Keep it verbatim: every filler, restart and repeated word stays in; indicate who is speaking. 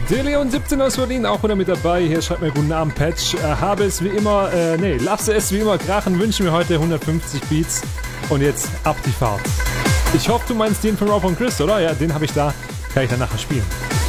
Speaker 1: Der Leon siebzehn aus Berlin auch wieder mit dabei. Hier schreibt mir guten Abend, Patch. Äh, habe es wie immer, äh, nee, lasse es wie immer krachen. Wünsche mir heute hundertfünfzig Beats. Und jetzt ab die Fahrt. Ich hoffe, du meinst den von Rob und Chris, oder? Ja, den habe ich da. Kann ich dann nachher spielen.